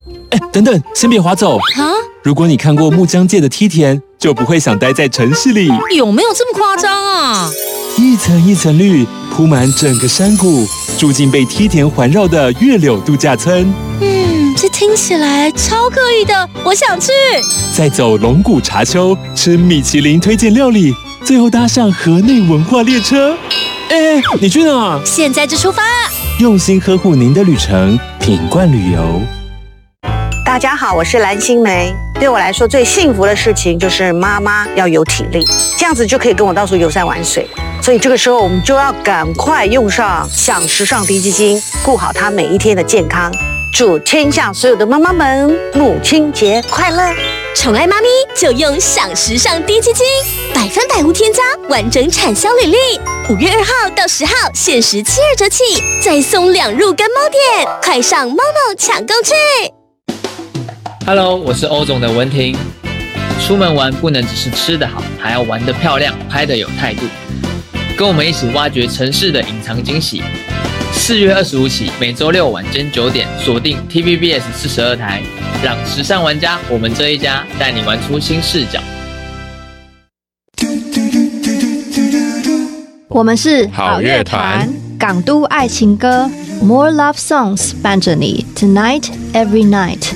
等等，先别滑走。如果你看过木江界的梯田，就不会想待在城市里。 有没有这么夸张啊？ 一层一层绿，铺满整个山谷，住进被梯田环绕的月柳度假村。 这听起来超可以的，我想去。 再走龙骨茶丘，吃米其林推荐料理，最后搭上河内文化列车。你去哪？ 现在就出发。 用心呵护您的旅程，品冠旅游。 大家好，我是蓝心湄。对我来说，最幸福的事情就是妈妈要有体力，这样子就可以跟我到处游山玩水。所以这个时候，我们就要赶快用上享时尚低基金，顾好她每一天的健康。祝天下所有的妈妈们母亲节快乐！ 宠爱妈咪就用享时尚低基金，100%无添加，完整产销履历。5月2号到10号限时72折起，再送2入跟猫点，快上momo抢购去 ！Hello， 我是欧总的文婷。出门玩不能只是吃得好，还要玩得漂亮，拍得有态度。跟我们一起挖掘城市的隐藏惊喜。4月25起，每周6晚间9点，锁定 TVBS 42台，让时尚玩家我们这一家带你玩出新视角。 我们是好乐团，港都爱情歌 More Love Songs 伴着你 Tonight Every Night。